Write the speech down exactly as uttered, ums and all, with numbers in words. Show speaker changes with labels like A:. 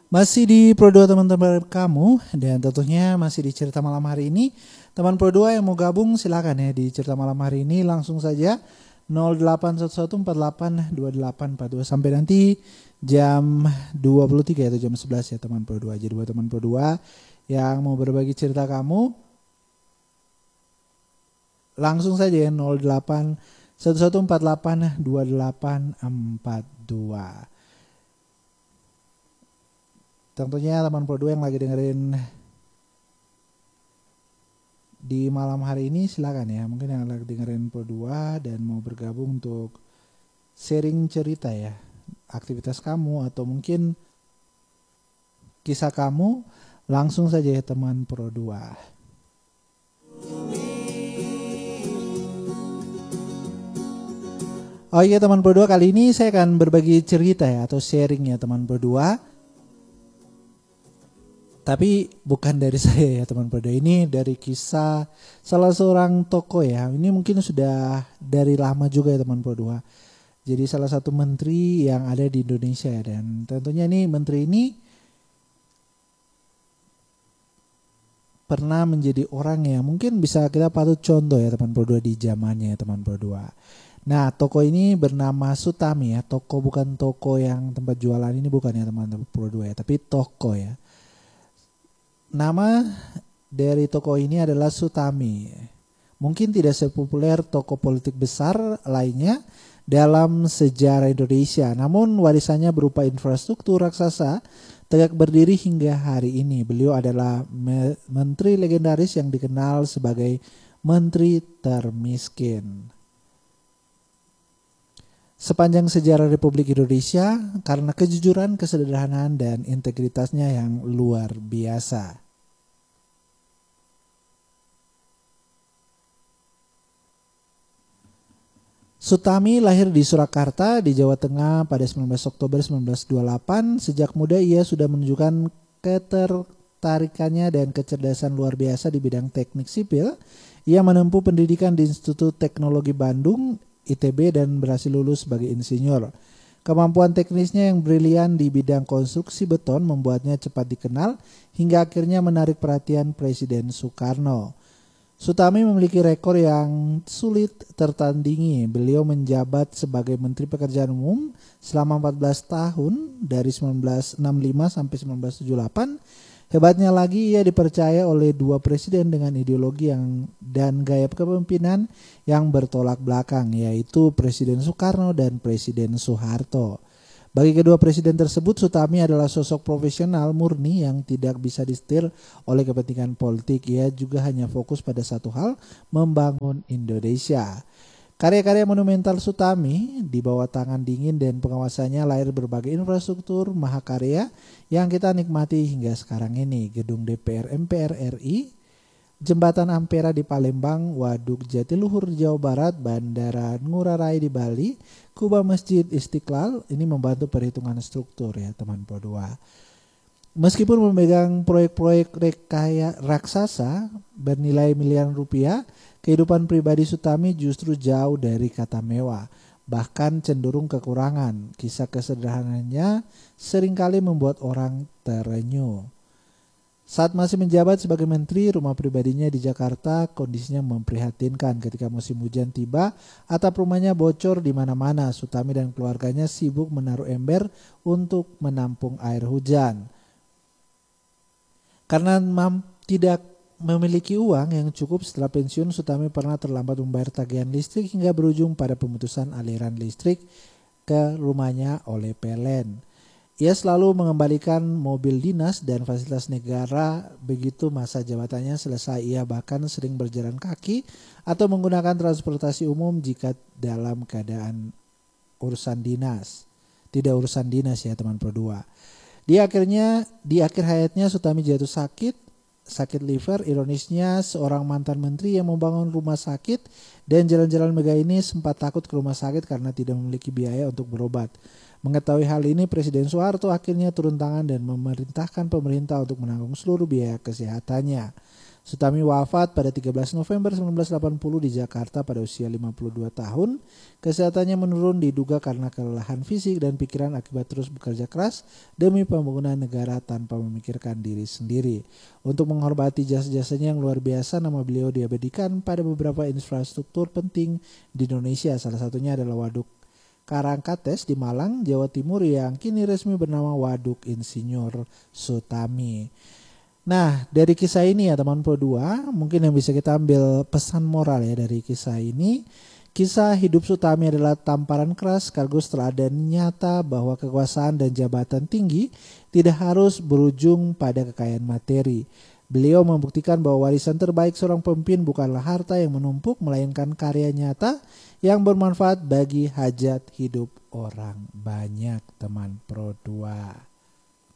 A: Masih di Pro dua teman-teman kamu, dan tentunya masih di cerita malam hari ini. Teman Pro dua yang mau gabung silakan ya di cerita malam hari ini, langsung saja nol delapan satu satu empat delapan dua delapan empat dua sampai nanti jam dua puluh tiga atau jam sebelas ya teman Pro dua. Jadi buat teman Pro dua yang mau berbagi cerita kamu, langsung saja ya nol delapan satu satu empat delapan dua delapan empat dua. Tentunya teman Pro dua yang lagi dengerin di malam hari ini silakan ya. Mungkin yang lagi dengerin Pro dua dan mau bergabung untuk sharing cerita ya. Aktivitas kamu atau mungkin kisah kamu, langsung saja ya teman Pro dua. Oh iya teman Pro dua, kali ini saya akan berbagi cerita ya atau sharing ya teman Pro dua. Tapi bukan dari saya ya teman Pro dua, ini dari kisah salah seorang tokoh ya. Ini mungkin sudah dari lama juga ya teman Pro dua. Jadi salah satu menteri yang ada di Indonesia ya. Dan tentunya ini menteri ini pernah menjadi orang yang mungkin bisa kita patut contoh ya teman Pro dua di zamannya ya teman Pro dua. Nah toko ini bernama Sutami ya. Toko bukan toko yang tempat jualan ini, bukan ya teman Pro dua ya. Tapi toko ya. Nama dari toko ini adalah Sutami. Mungkin tidak sepopuler toko politik besar lainnya dalam sejarah Indonesia. Namun warisannya berupa infrastruktur raksasa tegak berdiri hingga hari ini. Beliau adalah me- menteri legendaris yang dikenal sebagai menteri termiskin sepanjang sejarah Republik Indonesia karena kejujuran, kesederhanaan, dan integritasnya yang luar biasa. Sutami lahir di Surakarta di Jawa Tengah pada sembilan belas Oktober seribu sembilan ratus dua puluh delapan. Sejak muda ia sudah menunjukkan ketertarikannya dan kecerdasan luar biasa di bidang teknik sipil. Ia menempuh pendidikan di Institut Teknologi Bandung I T B dan berhasil lulus sebagai insinyur. Kemampuan teknisnya yang brilian di bidang konstruksi beton membuatnya cepat dikenal hingga akhirnya menarik perhatian Presiden Soekarno. Sutami memiliki rekor yang sulit tertandingi. Beliau menjabat sebagai Menteri Pekerjaan Umum selama empat belas tahun dari seribu sembilan ratus enam puluh lima sampai seribu sembilan ratus tujuh puluh delapan. Hebatnya lagi ia dipercaya oleh dua presiden dengan ideologi yang dan gaya kepemimpinan yang bertolak belakang, yaitu Presiden Soekarno dan Presiden Soeharto. Bagi kedua presiden tersebut, Sutami adalah sosok profesional murni yang tidak bisa disetir oleh kepentingan politik. Ia juga hanya fokus pada satu hal, membangun Indonesia. Karya-karya monumental Sutami di bawah tangan dingin dan pengawasannya lahir berbagai infrastruktur mahakarya yang kita nikmati hingga sekarang ini. Gedung D P R M P R R I, Jembatan Ampera di Palembang, Waduk Jatiluhur Jawa Barat, Bandara Ngurah Rai di Bali, Kubah Masjid Istiqlal, ini membantu perhitungan struktur ya teman Pro dua. Meskipun memegang proyek-proyek rekaya raksasa bernilai miliaran rupiah, kehidupan pribadi Sutami justru jauh dari kata mewah, bahkan cenderung kekurangan. Kisah kesederhanaannya seringkali membuat orang terenyuh. Saat masih menjabat sebagai menteri, rumah pribadinya di Jakarta kondisinya memprihatinkan. Ketika musim hujan tiba, atap rumahnya bocor di mana-mana. Sutami dan keluarganya sibuk menaruh ember untuk menampung air hujan. Karena mam- tidak memiliki uang yang cukup setelah pensiun, Sutami pernah terlambat membayar tagihan listrik hingga berujung pada pemutusan aliran listrik ke rumahnya oleh P L N. Ia selalu mengembalikan mobil dinas dan fasilitas negara begitu masa jabatannya selesai. Ia bahkan sering berjalan kaki atau menggunakan transportasi umum jika dalam keadaan urusan dinas. Tidak urusan dinas ya teman Pro dua. Di akhirnya, di akhir hayatnya Sutami jatuh sakit, sakit liver. Ironisnya seorang mantan menteri yang membangun rumah sakit dan jalan-jalan megah ini sempat takut ke rumah sakit karena tidak memiliki biaya untuk berobat. Mengetahui hal ini, Presiden Soeharto akhirnya turun tangan dan memerintahkan pemerintah untuk menanggung seluruh biaya kesehatannya. Sutami wafat pada tiga belas November seribu sembilan ratus delapan puluh di Jakarta pada usia lima puluh dua tahun. Kesehatannya menurun diduga karena kelelahan fisik dan pikiran akibat terus bekerja keras demi pembangunan negara tanpa memikirkan diri sendiri. Untuk menghormati jasa-jasanya yang luar biasa, nama beliau diabadikan pada beberapa infrastruktur penting di Indonesia. Salah satunya adalah Waduk Karangkates di Malang, Jawa Timur yang kini resmi bernama Waduk Insinyur Sutami. Nah, dari kisah ini ya teman Pro dua, mungkin yang bisa kita ambil pesan moral ya dari kisah ini. Kisah hidup Sutami adalah tamparan keras sekaligus teladan nyata bahwa kekuasaan dan jabatan tinggi tidak harus berujung pada kekayaan materi. Beliau membuktikan bahwa warisan terbaik seorang pemimpin bukanlah harta yang menumpuk, melainkan karya nyata yang bermanfaat bagi hajat hidup orang banyak, teman Pro dua.